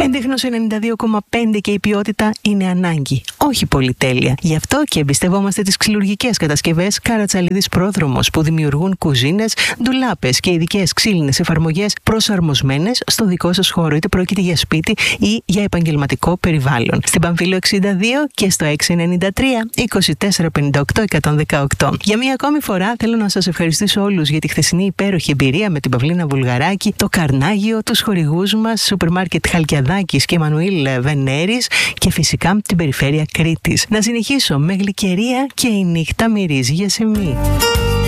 Έντεχνος 92,5 και η ποιότητα είναι ανάγκη, όχι πολυτέλεια. Γι' αυτό και εμπιστευόμαστε τις ξυλουργικές κατασκευές Καρατσαλίδης Πρόδρομος, που δημιουργούν κουζίνες, ντουλάπες και ειδικές ξύλινες εφαρμογές προσαρμοσμένες στο δικό σας χώρο, είτε πρόκειται για σπίτι ή για επαγγελματικό περιβάλλον. Στην Παμφύλιο 62 και στο 693 24 58 118. Για μία ακόμη φορά θέλω να σας ευχαριστήσω όλους για τη χθεσινή υπέροχη εμπειρία με την Παυλίνα Βουλγαράκη, το Καρνάγιο, τους χορηγούς μας, Σούπερ Μάρκετ Χαλκιαδάκης και Εμμανουήλ Βενέρης και φυσικά την περιφέρεια Κρήτης. Να συνεχίσω με γλυκερία και η νύχτα μυρίζει για σεμί.